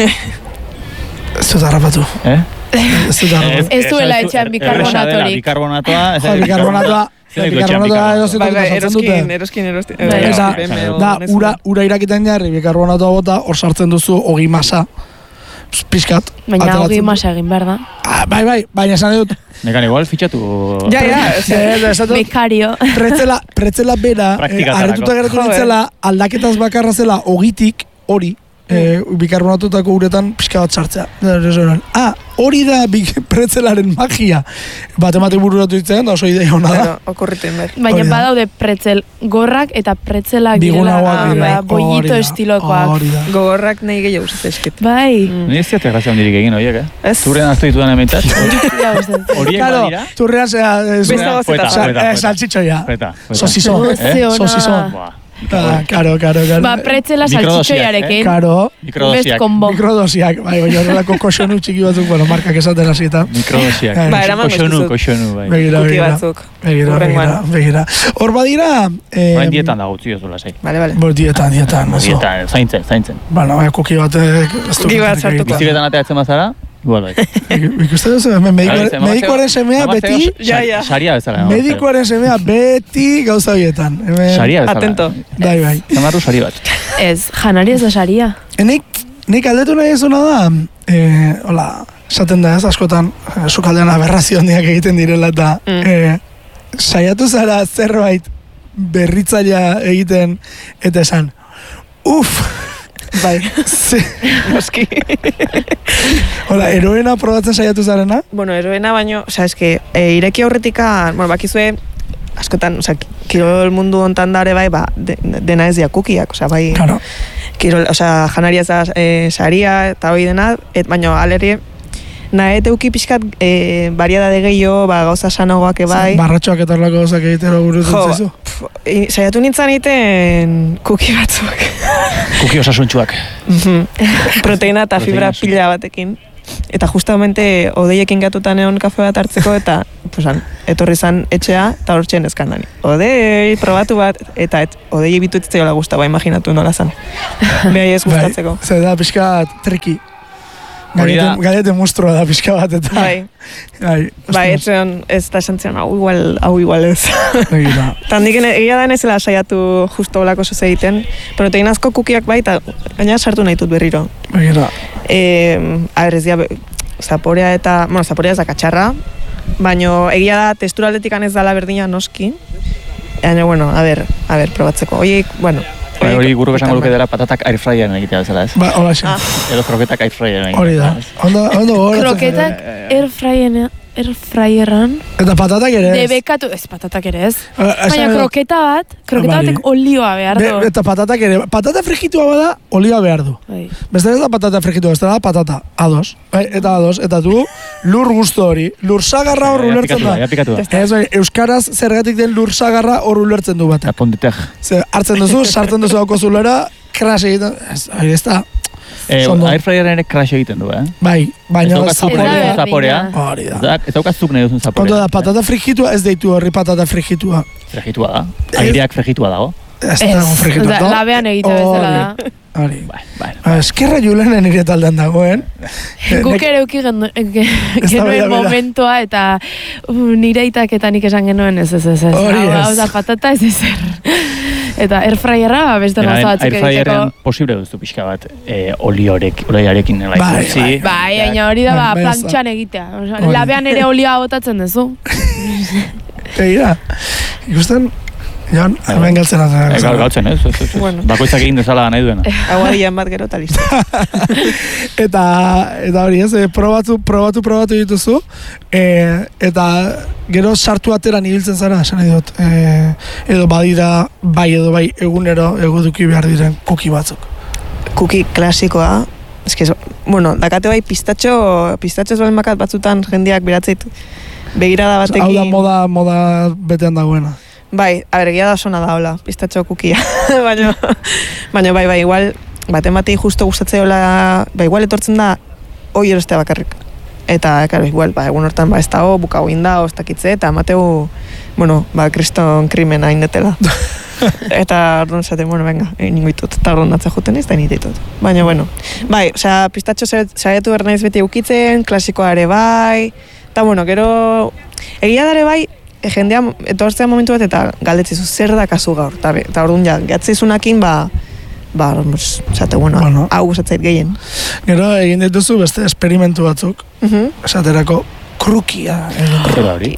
Ez dut harrapatu. Eh? Ez dut harrapatu. Ez duela esan etxean duzu, bikarbonatorik. erresa dela Bikarbonatoa, ez Jo, bikarbonatoa, Zer dut etxean bikarbonatoa edo bikarbonato? zetan Bai, bai, sartzen eroskin, dute. eroskin, eroskin. Bai. Eta, B M W, da, nezure. ura, ura irakiten jarri bikarbonatoa bota, hor sartzen duzu ogi masa, pixkat. Baina ateratzen hogi du. masa egin behar da. Ah, bai, bai, baina esan dut, Nekan igual fitxatu... Ja, ja, Ez, ez, esan dut, Bekario. pretzela, pretzela bera, eh, Praktikatarako. arretuta geratu Joder. nintzela, aldaketaz bakarra zela, ogitik, hori, eh, bikarbonatutako uretan pixka bat sartzea. Eta esan nuen, ah, hori da bik pretzelaren magia. Bat emate bururatu ditzen, da oso idea hona da. Bueno, okurriten ber. Baina Hori da. badaude pretzel gorrak eta pretzelak Bigunagoak ah, dira, ba, hori bollito da, estilokoak. hori da. Gogorrak nahi gehiago zaizkit. Bai. Ni ez ziatek grazia handirik egin horiek, eh? Ez? Zurren hartu ditudan hementzat. Ja, gustatzen zait. Horiek Claro, badira. turrean zea, eh, Beste zurrean- gozeta. sa- Poeta, eh, poeta. salchichoia. Poeta, poeta. Sosizon, Oh, eh? ze ona. Sosizon. Buah. Ah, karo, karo, karo. Ba, pretzela Mikrodosiak, salchichoiarekin. Karo, Best Mikrodosiak. combo. mikrodosiak, bai, bai, horrelako koxonu txiki batzuk, bueno, markak esaten hasi eta. Mikrodosiak. Ba, eramango Koxonu, dizkizut. koxonu, bai. Begira, Kuki begira. batzuk. Begira, Hurrengoan. begira, begira. Hor badira... Eh, Orain dietan dago, utzi dozula, sei. Bale, bale. Bo, dietan, dietan, oso. Dietan, zaintzen, zaintzen. Bueno, bai, kuki batek... ez du Kuki bat kukirik sartuko. egiten. Bizikletan ateatzen bazara, igual bai. Ik- Ikuste duzu, hemen medikoaren, medikoaren semea beti... Ja, ja. Saria bezala. Medikoaren semea beti gauza horietan. Hemen- Saria bezala. Atento. Bai, bai. Zamarru sari bat. Ez, janari ez da saria. Nik, nik aldetu nahi ezuna da, eh, hola, esaten da ez askotan, eh, sukaldean aberrazio handiak egiten direla eta Mm. eh, saiatu zara zerbait berritzailea egiten eta esan, uff, Bai. ze, Noski. hola, eroena probatzen saiatu zarena? Bueno, eroena baino, osea, eske, e, ireki aurretikan, bueno, bakizue, askotan, osea, kirol mundu hontan dare bai, ba, de, dena ez diakukiak, osea, bai, Claro. kirol, osea, janaria za, e, saria, eta hori dena, et, baino, alerri, nahet euki pixkat, e, variedade gehiago, ba, gauza sanogoak bai. Barratxoak eta horlako gauzak egitero burutzen Jo, zaizu? pf, i- saiatu nintzen egiten kuki batzuk. Kuki osasuntxuak. Mhm. Proteina eta fibra Proteina, pila batekin. Eta justamente odeiekin gatutan egon kafe bat hartzeko, eta pusan, etorri zan etxea, eta hor txen eskandan. Odei, probatu bat, eta et, odei bitu ez zaiola guztaba, imaginatu nola zan. Behai ez gustatzeko. Bai, ze da pixka triki. Hori da- Gallete, gallete monstrua da pixka bat eta... Bai, Bai, bai, etxean ez da esan zion, hau igual, hau igual ez. Begira. Eta handik egia da nezela saiatu justo olako zoz egiten, proteinazko kukiak bai, eta gaina sartu nahi dut berriro. Begira. E, a ber, ez dira, zaporea eta, bueno, zaporea ez da katxarra, baino egia da testura aldetikan ez dala berdina noski. Baina, bueno, a ber, a ber, probatzeko. Oiek, bueno. Bai, hori oiek- guruk esango luke dela patatak airfryeren egitea bezala, ez? Ba, hola xe. Ah. Edo kroketak airfryeren egitea. Hori da. Ondo, ondo gogoratzen. Kroketak airfryeren airfryeran. Eta patatak ere ez. Debekatu, ez patatak ere ez. Eh, Baina esan edo- kroketa bat, kroketa Bari. batek olioa behar Be, du. eta patatak ere, patata frijitua bada, olioa behar du. Bai. Beste ez da patata frijitua, beste da patata, ados. Bai, eta ados, eta du, lur gusto hori, lur sagarra hor Ja, ulertzen pikatu da, da. ja pikatu da. Ez, bai, euskaraz zergatik den lur sagarra hor ulertzen du batek. Apontetek. Ze, hartzen duzu, sartzen duzu hauko zulera, kras egiten, ez, hori ez da. Eh, Oso ondo. airfryeren ere crash egiten du, eh? Bai, Ez baina dauka zuk nahi zaporea. duzun zaporea. Hori da. Ez ez dauka zuk nahi duzun zaporea. Kontu da, patata frijitua ez deitu horri patata frijitua. Fregitua da. Aireak fregitua dago. Ez Ez, dago frijitua. oza, labean egite bezala da. Hori. Bai, bai. Eskerra julenen nire taldean dagoen. Guk ere euki genuen Eztabaida bera. momentua eta uh, nire itaketan nik esan genuen ez ez ez ez. Hori Hau- ez. hau da patata ez ezer. Eta airfryerra beste gauza batzuk Airfryeren egiteko. posible duzu pixka bat eh, oliorek, olioarekin bai. Bai, utzi. bai. Bai, baina hori da ba, Bai, bai, plantxan egitea. Osea, Hori. labean ere olioa botatzen duzu. Egira, ikusten, Jon, hemen galtzen Eh, azera. gau- Gautzen, ez? ez, ez, ez. Bueno. Bakoitzak egin dezala nahi duena. Aguadian bat gero eta listo. Eta, eta hori ez, eh, probatu, probatu, probatu dituzu, eh, eta gero sartu ateran ibiltzen zara, esan nahi dut, eh, edo badira, bai edo bai egunero eguduki behar diren kuki batzuk. Kuki klasikoa, eske, bueno, dakate bai pistatxo, pistatxo ez makat batzutan jendeak beratzeit begirada batekin. Hau da moda, moda betean dagoena. Bai, a ber, egia da sona da, hola, pistatxo kukia. baina, baina bai, bai, igual, baten batei justo gustatzeola, ba, igual etortzen da, hoi erostea bakarrik. Eta, claro, igual, ba, egun hortan, ba, ez dago, bukau inda, ostakitze, eta mateu, bueno, ba, kriston krimena indetela. Eta, orduan zaten, bueno, venga, ningu ditut, eta orduan datza juten ez, da nite ditut. Baina, bueno, bai, osea, pistatxo saiatu behar naiz beti ukitzen, klasikoa ere bai, eta, bueno, gero, egia dare bai, e, jendea etortzea momentu bat eta galdetzizu zer da kasu gaur, eta, be- eta orduan ja, gatzizunakin, ba, ba, pues, esate, bueno, Bueno. hau gustatzait gehien. Gero egin dituzu beste esperimentu batzuk, Mhm. esaterako krukia. edo. Zer da hori?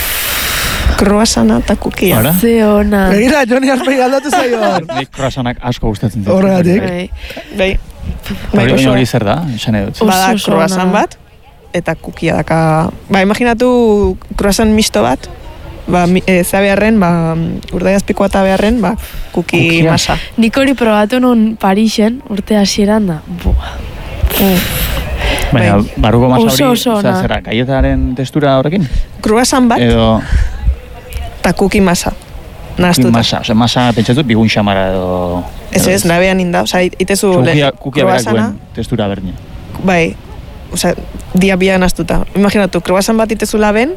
Kruasana eta kukia. Hala? Ze ona. Begira, Joni Arpegi aldatu zaio. Nik croissantak asko gustatzen zait. Horregatik. Bai. Bai, Hori bai, oso, hori zer da, esan edut. Oso, bada oso kruasan ona. bat, eta kukia daka, ba, imaginatu kruasan misto bat, ba, mi- e, zea beharren, ba, urdaiazpikoa eta beharren, ba, kuki Kukia. masa. Nik hori probatu nun Parisen, urte hasieran da. Buah. Baina, bai. barruko masa Oso, hori, oso osea, ona. zera, gaietaren testura horrekin? Kruasan bat, Edo, eta kuki masa. kuki Nahaztuta. masa, osea, masa pentsatu bigun xamara edo... Ez ez, nabean inda, oza, itezu Kukia, kukia berak kruasana, duen testura berdina. bai, oza, dia bia nahaztuta. Imaginatu, kruasan bat itezu laben,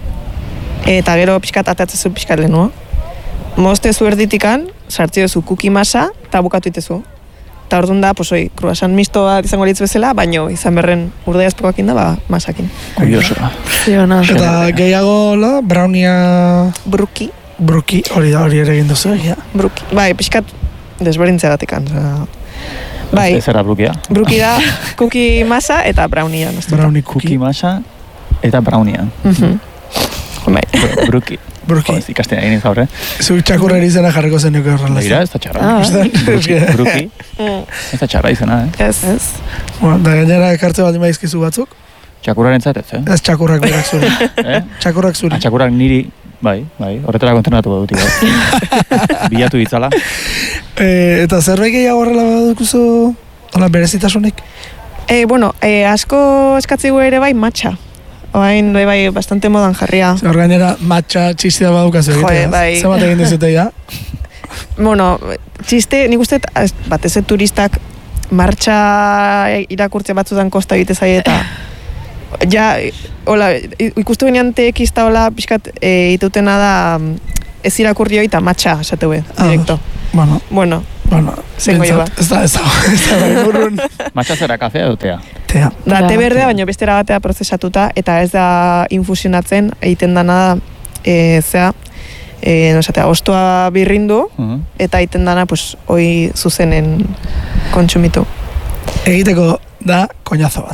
eta gero pixkat atatzezu pixkat lehenua. Moztezu erditikan, sartziozu kuki masa, eta bukatu itezu. Eta orduan da, pues, oi, kruasan misto bat izango litz bezala, baino izan berren urdaiazpikoakin da, ba, masakin. Kurioso. Ze ona. Eta gehiago, la, brownia Bruki, bruki, hori da, hori ere egin duzu, egia. bruki. Bai, pixkat desberdintzeagatikan, oza. Bai, Zer da brukia? bruki da kuki masa eta brownia nahaztuta. Brownie Kuki cookie. masa eta brownia. Mhm. Bai. Bru- Bruki. Bruki. Jo, ez ikasten egin gaur, eh? Zu txakurreri izena jarriko zeneko horrela. Begira, ez da txarra. Ah, Bruki, bruki. Ez da txarra izena, eh? Ez, ez. Bueno, da gainera ekartze bat imaizkizu batzuk, Txakurraren zatez, eh? ez txakurrak berak zuri. Eh? Txakurrak zuri. Ah, txakurrak niri, bai, bai, horretara kontrenatu badut, igual. Bilatu ditzala. E, eta zerbait gehiago horrela badukuzu, hola, berezitasunik? E, bueno, e, asko eskatzegu ere bai matxa. Oain, bai, bai, bastante modan jarria. Hor gainera, matxa txistia badukazu Jo, egitea. bai. Zer bat egin dizute ja? Bueno, txiste, nik uste, az- batez ez turistak martxa irakurtze batzutan kosta egite zaie eta ja, hola, ikustu benean teekista hola, pixkat, e, itutena da mm, ez irakurri hori eta matxa, esate be, directo. Bueno, Bueno, bueno, Zengo jo behintzat, ez da, ez da, ez da, bai, burrun. Matxa zera kafea dutea. Tea. da, Da, te berdea, tea. baina bestera batea prozesatuta, eta ez da infusionatzen, egiten dana da, e, zea, e, no esatea, ostoa birrindu, Uh-huh. eta egiten dana, pues, hoi zuzenen kontsumitu. Egiteko da koñazo bat.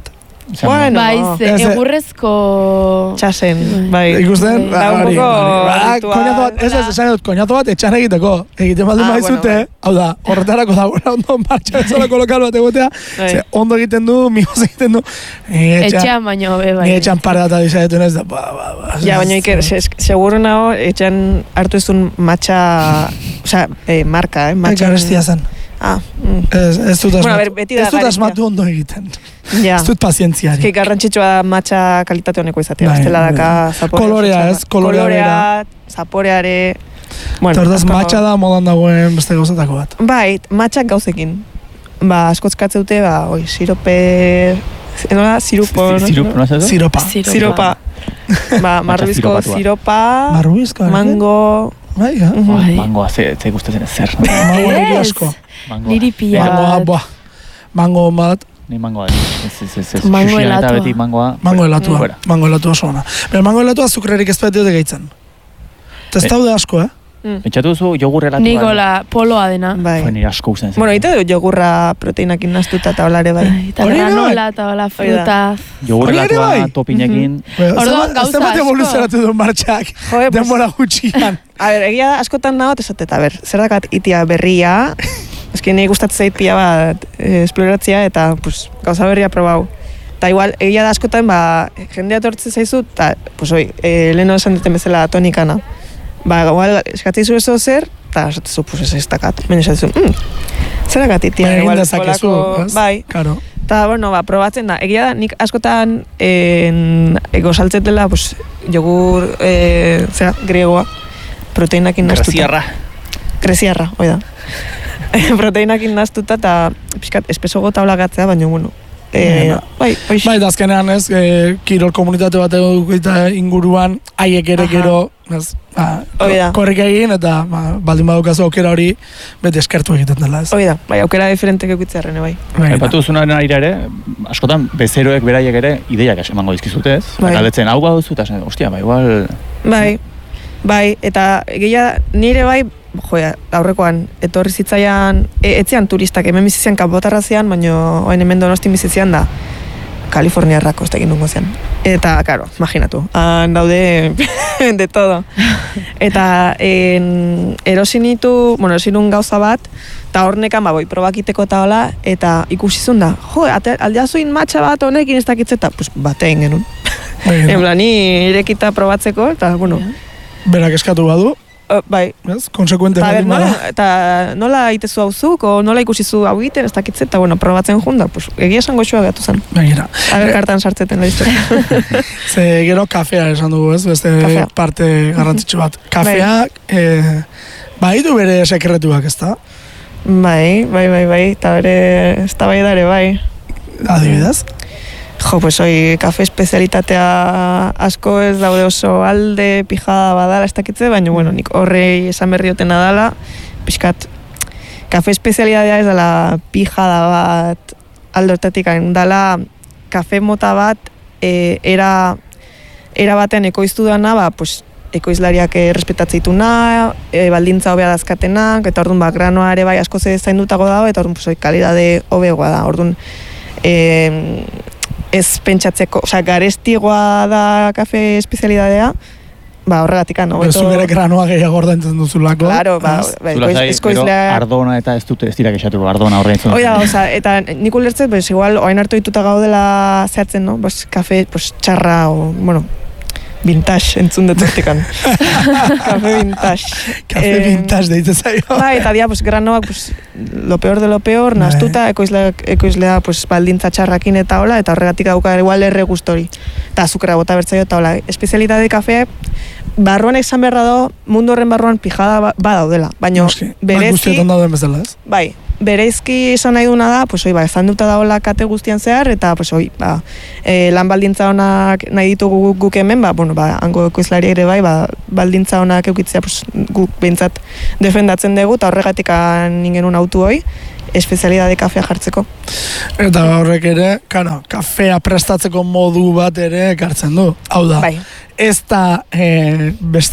Bueno, Bai, ze, Ez, eh, egurrezko... txasen, bai. Ikusten, Da un hori, poco hori. Ba, ritual. koñazo bat, ez ez, esan dut, koñazo bat etxan egiteko. Egiten baldin Ah, baizute, bueno, bai. hau da, horretarako dagoela ondo martxa bezalako lokal bat egotea, Bai. ze ondo egiten du, mimoz egiten du. Ni etxan, Etxean baino, be, bai. ni etxan pare data dizaetu nez, da, ba, ba, ba. Ja, baina iker, se- seguro nago, etxan hartu ezun matxa, osea, eh, marka, eh? Matxa. Garestia zen. Ah, mm. Ez, ez dut Bueno, a asmatu, ver, beti da ez dut garestia. asmatu ondo egiten. Ja. Ez dut pazientziari. Eski garrantzitsua da matxa kalitate honeko izatea. Bai, Bestela bai. daka zaporea. Kolorea, oso ez, txarra. kolorea Kolorea, zaporeare... Bueno, Eta ordaz, asko- matxa da modan dagoen beste gauzatako bat. Bai, matxak gauzekin. Ba, askotzkatze dute, ba, oi, sirope... Nola, sirupo, no? Zirup, no ez Siropa. Siropa. Siropa. Ba, marrubizko ziropatua. siropa, Marrubizko, eh? mango... Bai, ja. Mhm. Bai. Mangoa, ze, ze gustatzen ez zer. Mango niri Ez. asko. Mangoa. Niri pila Mangoa, bat. boa. Mango bat, Ni mangoa, ez, ez, ez, ez. Mango Xuxian eta helatua. beti mangoa. mango helatua. Fuera. Mango helatua oso ona. Baina mango helatua azukrerik ez bete dute gehitzen. Eta ez Eh. daude asko, eh? Pentsatu duzu jogur helatua. Nikola, poloa dena. Bai. Nire asko gustatzen zen. Bueno, ite du jogurra proteinakin naztuta eta olare bai. Ai, Eta Hori ere bai. granola eta hola fruta. Jogur Hori ere helatua bai. topinekin. Orduan, gauza Zenbat asko. evoluzionatu du martxak, Joe, pues, denbora gutxian. a ber, egia da, askotan nago, esate, eta ber, zer dakat itia berria, eski nahi gustatzen zait pila bat eh, esploratzea eta pues, gauza berria probau. Eta igual, egia da askotan, ba, jendea tortzen zaizu, eta, pues, oi, e, leheno esan duten bezala tonikana. Ba, igual, eskatzei zu eso zer, eta esatezu, pues, ez ez dakat. Baina esatezu, mm, zer dakat itia, Baina egin igual, dezakezu, kolako- ez? bai. Karo. Eta, bueno, ba, probatzen da. Egia da, nik askotan en, ego saltzetela, pues, jogur, e, zera, griegoa, proteinakin naztuta. Graziarra. Greziarra, hoi da. Proteinakin naztuta eta pixkat espeso gota gatzea, baina, bueno. E, Baina. bai, hoix. Bai, da azkenean ez, e, kirol komunitate bat eta inguruan, haiek ere Aha. gero, ez, ba, Hoi da. korrik egin, eta ba, baldin badukazu aukera hori, beti eskertu egiten dela, ez. Hoi da, bai, aukera diferentek eukitzearen, bai. Bai, Aipatu duzunaren aire ere, askotan bezeroek beraiek ere ideiak emango dizkizute ez? Bai. Galdetzen hau baduzu eta esan, ostia, ba igual... Bai, bai, eta egia nire bai, joa, aurrekoan, etorri zitzaian, e, etzean turistak, hemen bizizian kanpotarrazian, baino oain hemen Donostin bizizian da, Kaliforniarrako ez da egin nungo zen. Eta, karo, imaginatu, han daude de todo. Eta en, erosin nitu, bueno, erosin nun gauza bat, eta hornekan, ba, boi, probakiteko eta hola, eta ikusizun da, jo, ate- aldeazuin matxa bat honekin ez dakitzeta, pues, batein genuen. Bai, En plan, ni irekita probatzeko, eta, bueno, berak eskatu badu, uh, bai, ez, konsekuente Eta, baldin nola, bada. eta nola itezu hau zuk, o nola ikusizu hau egiten, ez dakitze, eta bueno, probatzen junda, pues, egia esango xua gatu zen. Begira. Aber kartan sartzeten da historia. Ze gero kafea esan dugu, ez, beste Kafea. parte garrantzitsu bat. Kafeak, eh, baditu bere sekretuak, ez da? bai, bai, bai, bai, eta bere, ez da bai dare, bai. Adibidez. Jo, pues hoi, kafe espezialitatea asko ez daude oso alde, pijada badala, ez dakitze, baina, bueno, nik horrei esan berriotena dala, pixkat, kafe espezialitatea ez dela pijada bat aldortatik dala kafe mota bat e, era, era batean ekoiztu dana, ba, pues, ekoizlariak errespetatzituna, e, baldintza hobea dazkatenak, eta orduan, ba, granoa ere bai asko ze zaindutago dago, eta orduan, pues, hoi, kalidade hobeagoa da, orduan, e, ez pentsatzeko, osea, garestigoa da kafe espezialidadea, ba, horregatik, no? Zu bere granoa gehiago ordaintzen duzulako. Claro, ba, ez? ba, Zula ekoiz- zai, gero ekoizlea... ardona eta ez dute ez dira kexatu, ardona horrein zuen. Hoi da, oza, eta nik ulertzet, pues, igual, oain hartu dituta gaudela zehatzen, no? Pues, kafe, pues, txarra, o, bueno, vintage, entzun dut hortikan. Kafe vintage. Kafe Eh, vintage deitzen zaio. Bai, eta dia, pues, granoak, pues, lo peor de lo peor, Bai. nastuta, ekoizlea, ekoizlea, pues, baldintza txarrakin eta hola, eta horregatik dauka igual erre gustori. Eta azukra bota bertzaio eta hola. Espezialitate kafea, barruan esan beharra do, mundu horren barruan pijada ba- badaudela. Baina, Noski, bai, berezki, guztietan dauden bezala, ez? bai, bereizki esan nahi duna da, pues, oi, ba, ezan duta daola kate guztian zehar, eta, pues, oi, ba, e, lan baldintza honak nahi ditugu guk- guk hemen, ba, bueno, ba, hango ekoizlari ere bai, ba, baldintza honak eukitzea, pues, guk behintzat defendatzen dugu, eta horregatik ingen autu hoi, espezialidade kafea jartzeko. Eta horrek ere, karo, kafea prestatzeko modu bat ere ekartzen du. Hau da, Bai. ez da eh, beste